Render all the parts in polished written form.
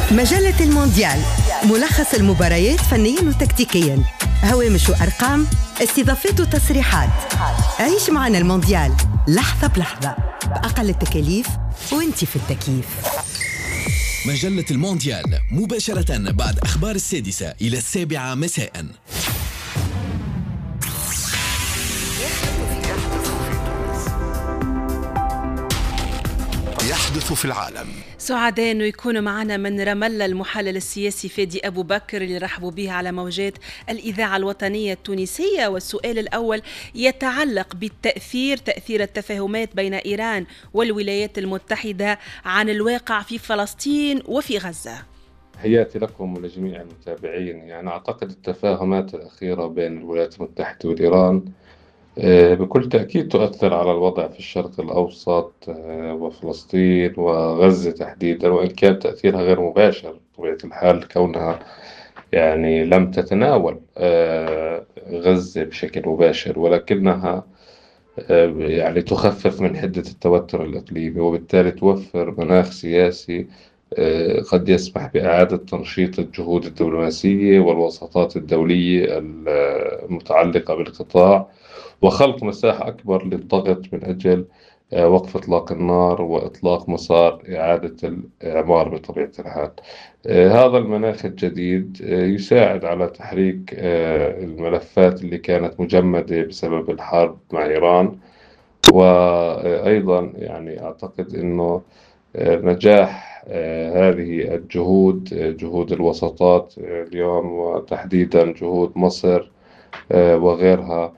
مجلة المونديال، ملخص المباريات فنيا وتكتيكيا، هوامش وأرقام، استضافات وتصريحات. عيش معنا المونديال لحظة بلحظة بأقل التكاليف وانتي في التكييف. مجلة المونديال مباشرة بعد أخبار 6 إلى 7 مساء. يحدث في العالم. سعداء انه يكون معنا من رام الله المحلل السياسي فادي ابو بكر اللي رحبوا به على موجات الاذاعه الوطنيه التونسيه. والسؤال الاول يتعلق تاثير التفاهمات بين ايران والولايات المتحده عن الواقع في فلسطين وفي غزه. تحياتي لكم ولجميع المتابعين. يعني أعتقد التفاهمات الأخيرة بين الولايات المتحدة والإيران بكل تأكيد تؤثر على الوضع في الشرق الأوسط وفلسطين وغزة تحديدا، وإن كان تأثيرها غير مباشر بطبيعة الحال كونها يعني لم تتناول غزة بشكل مباشر، ولكنها يعني تخفف من حدة التوتر الإقليمي، وبالتالي توفر مناخ سياسي قد يسمح بإعادة تنشيط الجهود الدبلوماسية والوساطات الدولية المتعلقة بالقطاع، وخلق مساحة أكبر للضغط من أجل وقف إطلاق النار وإطلاق مسار إعادة الإعمار بطبيعة الحال. هذا المناخ الجديد يساعد على تحريك الملفات اللي كانت مجمدة بسبب الحرب مع إيران. وأيضا يعني أعتقد أنه نجاح هذه الجهود، جهود الوساطات اليوم وتحديدا جهود مصر وغيرها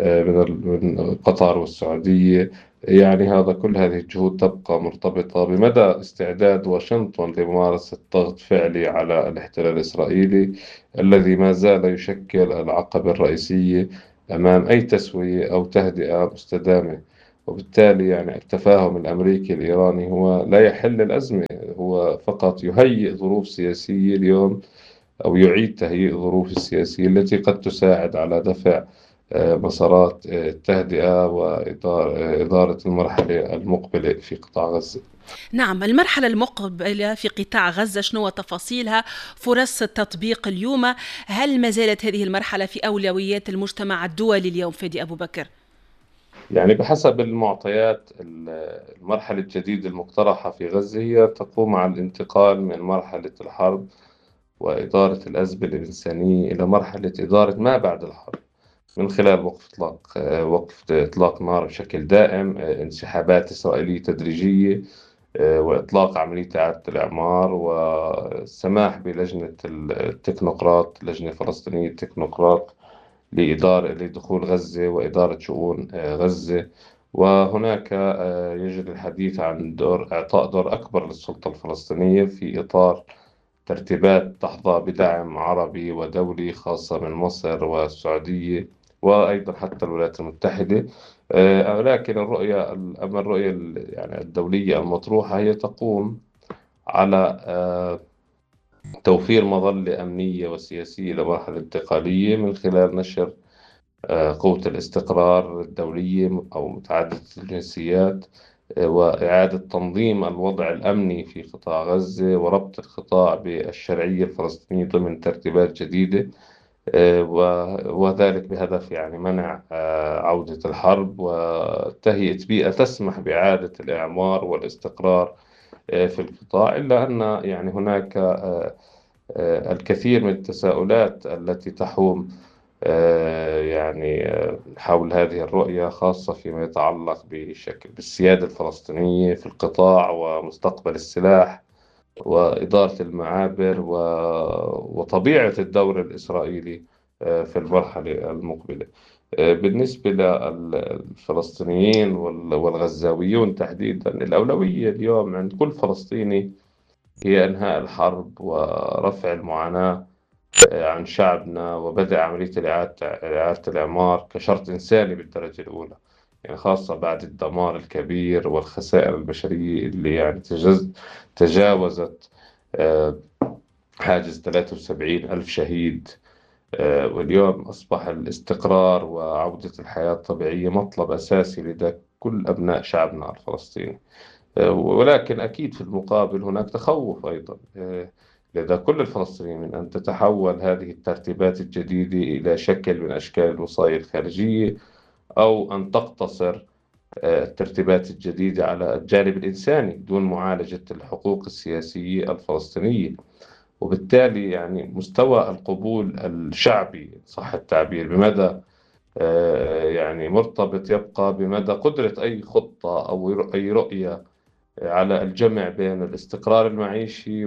من قطر والسعودية، يعني كل هذه الجهود تبقى مرتبطة بمدى استعداد واشنطن لممارسة ضغط فعلي على الاحتلال الإسرائيلي الذي ما زال يشكل العقبة الرئيسية أمام أي تسوية أو تهدئة مستدامة. وبالتالي يعني التفاهم الأمريكي الإيراني هو لا يحل الأزمة، هو فقط يهيئ ظروف سياسية اليوم أو يعيد تهيئ الظروف السياسية التي قد تساعد على دفع مسارات التهدئة وإدارة المرحلة المقبلة في قطاع غزة. نعم، المرحلة المقبلة في قطاع غزة شنو تفاصيلها؟ فرص التطبيق اليوم، هل ما زالت هذه المرحلة في أولويات المجتمع الدولي اليوم فادي أبو بكر؟ يعني بحسب المعطيات المرحلة الجديدة المقترحة في غزة هي تقوم على الانتقال من مرحلة الحرب وإدارة الأزمة الإنسانية إلى مرحلة إدارة ما بعد الحرب من خلال وقف إطلاق نار بشكل دائم، انسحابات إسرائيلية تدريجية، وإطلاق عملية إعادة الإعمار، والسماح بلجنة التكنوقراط، لجنة فلسطينية تكنوقراط لدخول غزة وإدارة شؤون غزة. وهناك يجري الحديث عن إعطاء دور أكبر للسلطة الفلسطينية في إطار ترتيبات تحظى بدعم عربي ودولي خاصة من مصر والسعودية وأيضا حتى الولايات المتحدة. لكن الرؤية يعني الدولية المطروحة هي تقوم على توفير مظلة أمنية وسياسية لمرحلة انتقالية من خلال نشر قوة الاستقرار الدولية أو متعددة الجنسيات، وإعادة تنظيم الوضع الأمني في قطاع غزة وربط القطاع بالشرعية الفلسطينية ضمن ترتيبات جديدة، وذلك بهدف يعني منع عودة الحرب وتهيئة بيئة تسمح بإعادة الإعمار والاستقرار في القطاع. إلا أن يعني هناك الكثير من التساؤلات التي تحوم يعني حول هذه الرؤية، خاصة فيما يتعلق بالسيادة الفلسطينية في القطاع ومستقبل السلاح وإدارة المعابر وطبيعة الدور الإسرائيلي في المرحلة المقبلة. بالنسبة للفلسطينيين والغزاويون تحديدا، الأولوية اليوم عند كل فلسطيني هي إنهاء الحرب ورفع المعاناة عن شعبنا وبدء عملية إعادة الإعمار كشرط إنساني بالدرجة الأولى، يعني خاصة بعد الدمار الكبير والخسائر البشرية اللي يعني تجاوزت حاجز 73 ألف شهيد. واليوم أصبح الاستقرار وعودة الحياة الطبيعية مطلب أساسي لدى كل أبناء شعبنا الفلسطيني. ولكن أكيد في المقابل هناك تخوف أيضا لدى كل الفلسطينيين من أن تتحول هذه الترتيبات الجديدة إلى شكل من أشكال الوصاية الخارجية، أو أن تقتصر الترتيبات الجديدة على الجانب الإنساني دون معالجة الحقوق السياسية الفلسطينية. وبالتالي يعني مستوى القبول الشعبي صح التعبير بمدى يعني مرتبط يبقى بمدى قدرة أي خطة أو أي رؤية على الجمع بين الاستقرار المعيشي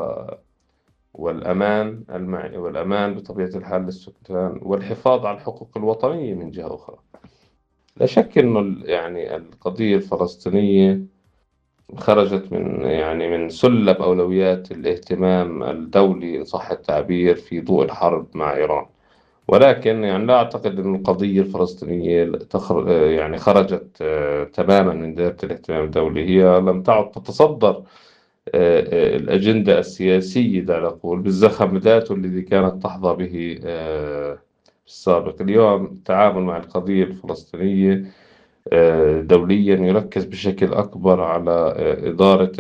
والأمان بطبيعة الحال للسكان، والحفاظ على الحقوق الوطنية من جهة أخرى. لا شك إنه يعني القضية الفلسطينية خرجت من سلب أولويات الاهتمام الدولي إن صح التعبير في ضوء الحرب مع إيران. ولكن يعني لا أعتقد أن القضية الفلسطينية يعني خرجت تماما من دائرة الاهتمام الدولي. هي لم تعد تتصدر الأجندة السياسية دعنا نقول بالزخم ذاته الذي كانت تحظى به في السابق. اليوم التعامل مع القضية الفلسطينية دوليا يركز بشكل أكبر على إدارة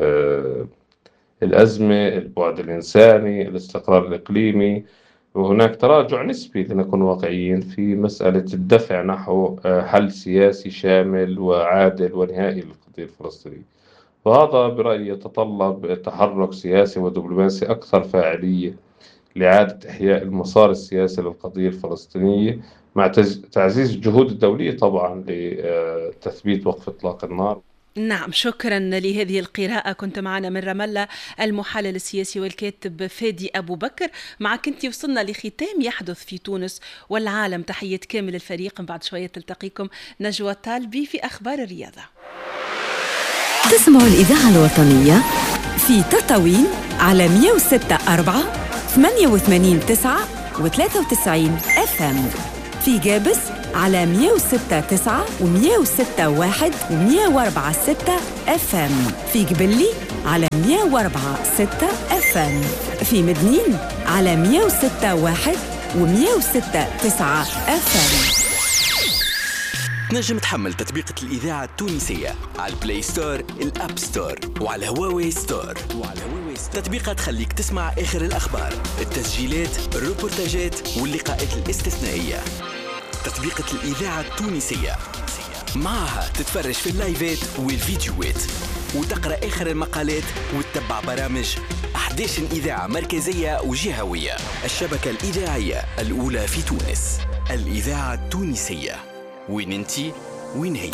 الأزمة، البعد الإنساني، الاستقرار الإقليمي. وهناك تراجع نسبي لنكون واقعيين في مسألة الدفع نحو حل سياسي شامل وعادل ونهائي للقضية الفلسطينية. وهذا برأيي يتطلب تحرك سياسي ودبلوماسي أكثر فاعلية لإعادة إحياء المسار السياسي للقضية الفلسطينية، مع تعزيز الجهود الدولية طبعا لتثبيت وقف إطلاق النار. نعم، شكرا لهذه القراءة. كنت معنا من رام الله المحلل السياسي والكاتب فادي أبو بكر. معك أنت وصلنا لختام يحدث في تونس والعالم. تحية كامل الفريق. بعد شوية تلتقيكم نجوى الطالبي في أخبار الرياضة. تسمعوا الإذاعة الوطنية في تطاوين على 106.4 88.9 و93 FM، في جابس على 106.9 و106.1 و104.6 FM، في جبلي على 104.6 FM، في مدنين على 106.1 و106.9 FM. تنجم تحمل تطبيقة الإذاعة التونسية على البلاي ستور، الأب ستور، وعلى هواوي ستور. تطبيقها تخليك تسمع آخر الأخبار، التسجيلات، الروبورتاجات واللقاءات الاستثنائية. تطبيقة الإذاعة التونسية معها تتفرج في اللايفات والفيديوهات، وتقرأ آخر المقالات، وتتبع برامج 11 إذاعة مركزية وجهوية. الشبكة الإذاعية الأولى في تونس، الإذاعة التونسية. وين انتي وين هي؟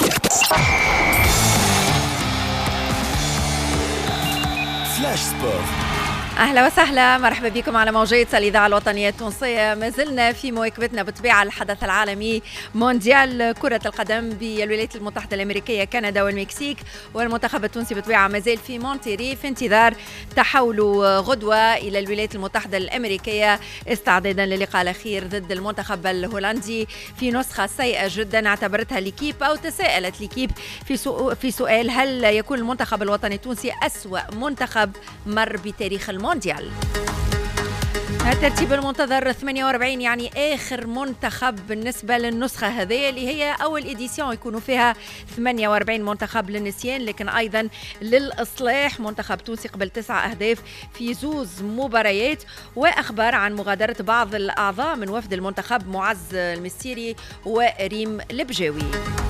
فلاش سبورت. أهلا وسهلا، مرحبا بكم على موجات الإذاعة الوطنية التونسية. ما زلنا في مواكبتنا بطبيعة الحدث العالمي مونديال كرة القدم بالولايات المتحدة الأمريكية، كندا والمكسيك، والمنتخب التونسي بطبيعة ما زال في مونتيري في انتظار تحوله غدوة إلى الولايات المتحدة الأمريكية استعدادا للقاء الأخير ضد المنتخب الهولندي في نسخة سيئة جدا اعتبرتها ليكيب، أو تساءلت ليكيب في سؤال: هل يكون المنتخب الوطني التونسي أسوأ منتخب مر بتاريخ المونديال؟ الترتيب المنتظر 48، يعني آخر منتخب بالنسبة للنسخة هذه اللي هي أول إديسيون يكونوا فيها 48 منتخب للنسيان، لكن أيضا للإصلاح. منتخب تونسي قبل 9 أهداف في 2 مباريات. وأخبار عن مغادرة بعض الأعضاء من وفد المنتخب: معز المسيري وريم البجاوي.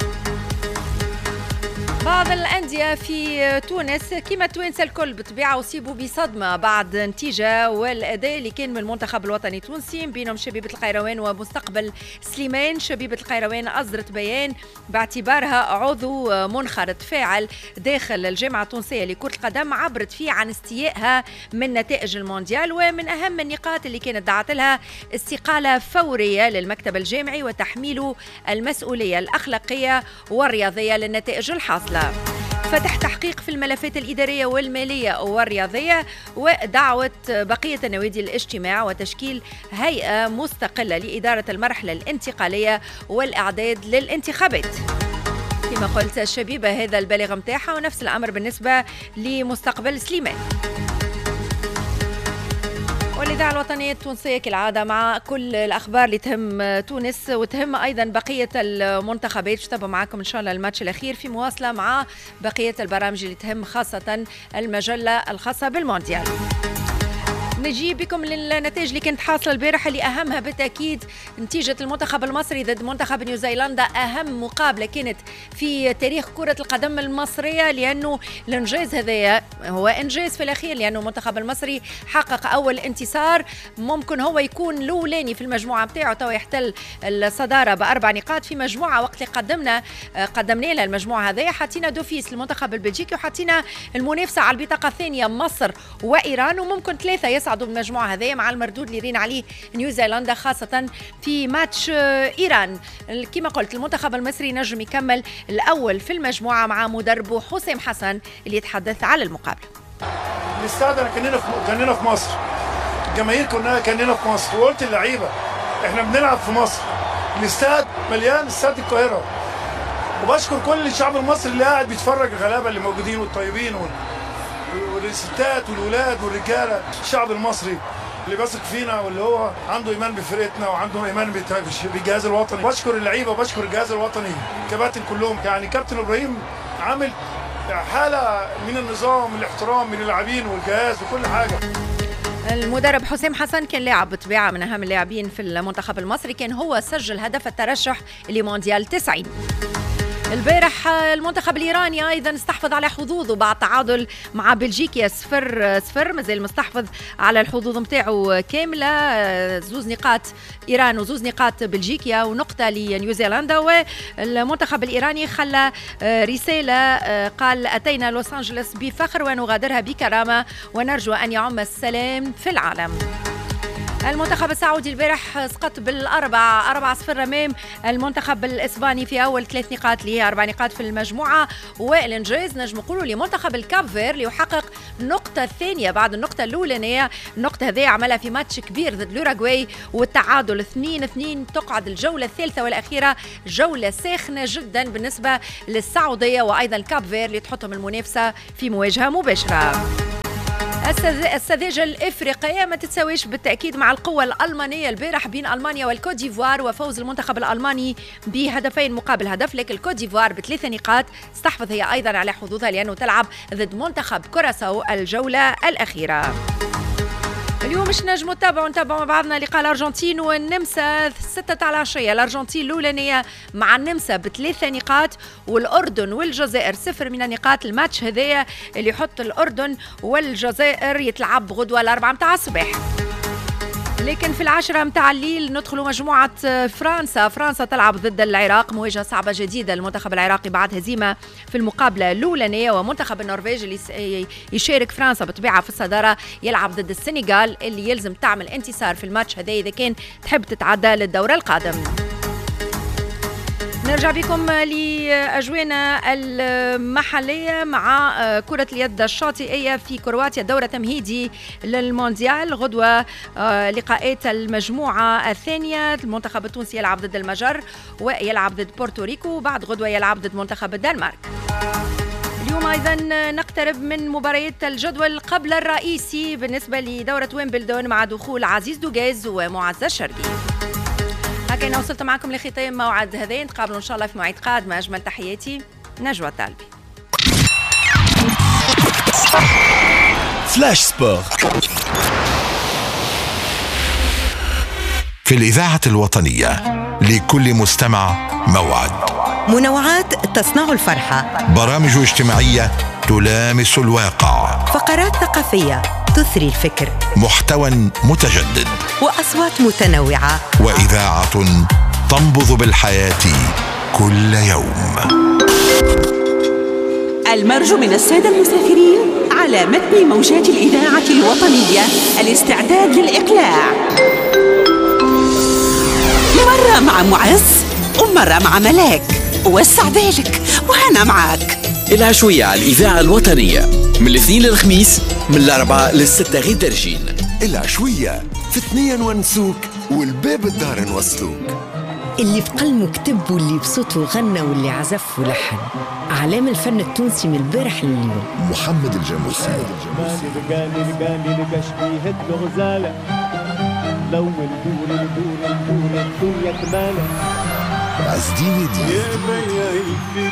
بعض الأندية في تونس كما التوانسة الكل بطبيعة أصيبوا بصدمة بعد نتيجة والأداء اللي كان من المنتخب الوطني التونسي، بينهم شبيبة القيروان ومستقبل سليمان. شبيبة القيروان أصدرت بيان باعتبارها عضو منخرط فاعل داخل الجامعة التونسية لكرة القدم، عبرت فيه عن استيائها من نتائج المونديال، ومن أهم النقاط اللي كانت دعت لها استقالة فورية للمكتب الجامعي وتحميله المسؤولية الأخلاقية والرياضية للنتائج الحاصلة. فتح تحقيق في الملفات الإدارية والمالية والرياضية، ودعوة بقية النوادي الاجتماع وتشكيل هيئة مستقلة لإدارة المرحلة الانتقالية والإعداد للانتخابات. كما قلت الشبيبة هذا البالغ متاحة، ونفس الأمر بالنسبة لمستقبل سليمان. والإذاعة الوطنية التونسية كالعادة مع كل الأخبار اللي تهم تونس وتهم أيضا بقية المنتخبات. تتابعوا معكم إن شاء الله الماتش الأخير في مواصلة مع بقية البرامج اللي تهم خاصة المجلة الخاصة بالمونديال. نجي بكم للنتائج اللي كانت حاصله البارح، اللي اهمها بالتاكيد نتيجه المنتخب المصري ضد منتخب نيوزيلندا. اهم مقابله كانت في تاريخ كره القدم المصريه، لانه الانجاز هذا هو انجاز في الاخير، لانه المنتخب المصري حقق اول انتصار، ممكن هو يكون الاولاني في المجموعه نتاعو، تو يحتل الصداره ب4 نقاط في مجموعه. وقت اللي قدمنا لها المجموعه هذه حطينا دوفيس المنتخب البلجيكي، وحطينا المنافسه على البطاقه الثانيه مصر وايران، وممكن 3 يصعدوا بالمجموعه هذه مع المردود اللي يرين عليه نيوزيلندا، خاصه في ماتش ايران. كما قلت المنتخب المصري نجم يكمل الاول في المجموعه مع مدربه حسام حسن اللي يتحدث على المقابله. الاستاد كاننا في مصر، الجماهير كاننا في مصر، وقلت اللعيبه احنا بنلعب في مصر. الاستاد مليان، استاد القاهره. وبشكر كل الشعب المصري اللي قاعد بيتفرج، الغلابه اللي موجودين والطيبين والستات والولاد والرجاله. الشعب المصري اللي بيثق فينا واللي هو عنده ايمان بفرقتنا وعنده ايمان بالجهاز الوطني. بشكر اللعيبه وبشكر الجهاز الوطني، كباتن كلهم. يعني كابتن ابراهيم عامل حاله من النظام، الاحترام من اللاعبين والجهاز وكل حاجه. المدرب حسام حسن كان لاعب بطبيعه من اهم اللاعبين في المنتخب المصري، كان هو سجل هدف الترشح لمونديال 90. البارح المنتخب الإيراني أيضا استحفظ على حظوظه بعد تعادل مع بلجيكا 0-0، مازال مستحفظ على الحظوظ متاعه كاملة، 2 نقاط إيران و2 نقاط بلجيكا ونقطة لنيوزيلندا. والمنتخب الإيراني خلى رسالة قال: أتينا لوس أنجلوس بفخر ونغادرها بكرامة ونرجو أن يعم السلام في العالم. المنتخب السعودي البارح سقط بال4-0 امام المنتخب الاسباني في اول 3 نقاط اللي هي 4 نقاط في المجموعه. والانجاز نجم نقولوا لمنتخب الكاب فير ليحقق النقطه الثانيه بعد النقطه الاولانيه. النقطه هذه عملها في ماتش كبير ضد الأوروغواي، والتعادل 2-2 تقعد الجوله الثالثه والاخيره جوله ساخنه جدا بالنسبه للسعوديه وايضا الكاب فير اللي تحطهم المنافسه في مواجهه مباشره. السذاجة الإفريقية ما تتساويش بالتأكيد مع القوة الألمانية البارح بين ألمانيا والكوت ديفوار، وفوز المنتخب الألماني ب2 مقابل هدف. لكن الكوت ديفوار ب3 نقاط استحفظ هي أيضا على حظوظها لأنه تلعب ضد منتخب كوراساو الجولة الأخيرة. اليوم مش نجموا نتابعوا مع بعضنا لقاء الأرجنتين والنمسا 6 العشية. الأرجنتين الأولانية مع النمسا ب3 نقاط، والأردن والجزائر 0 من النقاط. الماتش هذايا اللي يحط الأردن والجزائر يتلعب غدوة 4 متاع الصباح. لكن في 10 متاع الليل ندخلوا مجموعة فرنسا تلعب ضد العراق، مواجهة صعبة جديدة المنتخب العراقي بعد هزيمة في المقابلة الأولانية. ومنتخب النرويج اللي يشارك فرنسا بطبيعة في الصدارة يلعب ضد السنغال اللي يلزم تعمل انتصار في الماتش هذا إذا كان تحب تتعدى للدورة القادم. نرجع بكم لأجوانا المحلية مع كرة اليد الشاطئية في كرواتيا، دورة تمهيدي للمونديال. غدوة لقاءات المجموعة الثانية، المنتخب التونسي يلعب ضد المجر ويلعب ضد بورتوريكو، وبعد غدوة يلعب ضد منتخب الدنمارك. اليوم أيضا نقترب من مباريات الجدول قبل الرئيسي بالنسبة لدورة ويمبلدون مع دخول عزيز دوغاز ومعزة الشرقي. هكذا وصلت معكم لختام موعد هذا، نتقابلوا إن شاء الله في موعد قادم. أجمل تحياتي، نجوى الطالبي. فلاش سبور في الإذاعة الوطنية، لكل مستمع موعد. منوعات تصنع الفرحة، برامج اجتماعية تلامس الواقع، فقرات ثقافية تثري الفكر، محتوى متجدد، وأصوات متنوعة، وإذاعة تنبض بالحياة كل يوم. المرجو من السادة المسافرين على متن موجات الإذاعة الوطنية الاستعداد للإقلاع، مرة مع معز ومرة مع ملاك. وسع بالك وأنا معك. العشوية على الإذاعة الوطنية من الاثنين للخميس، من الأربعاء للستة غير درجين. العشوية في 2 ونسوك والباب الدار نوصلوك. اللي في قلبه كتب واللي بصوته غنى واللي عزف ولحن. أعلام الفن التونسي من البارح لليوم. محمد الجاموسي. عز الدين